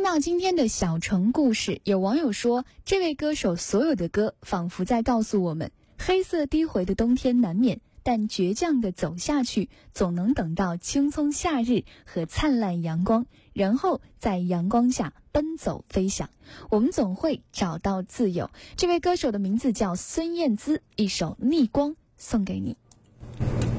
到今天的小城故事，有网友说，这位歌手所有的歌仿佛在告诉我们，黑色低回的冬天难免，但倔强地走下去，总能等到青葱夏日和灿烂阳光，然后在阳光下奔走飞翔，我们总会找到自由。这位歌手的名字叫孙燕姿，一首《逆光》送给你。